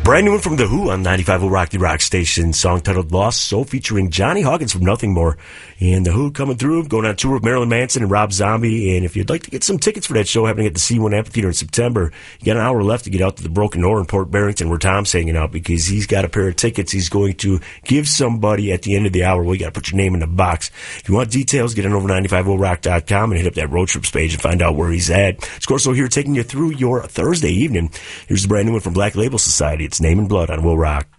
Brand new one from The Who on 95.0 Rock the Rock Station. Song titled Lost Soul featuring Johnny Hawkins from Nothing More. And The Who coming through, going on tour with Marilyn Manson and Rob Zombie. And if you'd like to get some tickets for that show happening at the C1 Amphitheater in September, you got an hour left to get out to the Broken Oar in Port Barrington where Tom's hanging out because he's got a pair of tickets he's going to give somebody at the end of the hour. Well, you got to put your name in the box. If you want details, get on over 950rock.com and hit up that road trips page and find out where he's at. Scorso here taking you through your Thursday evening. Here's the brand new one from Black Label Society. It's Name and Blood on Will Rock.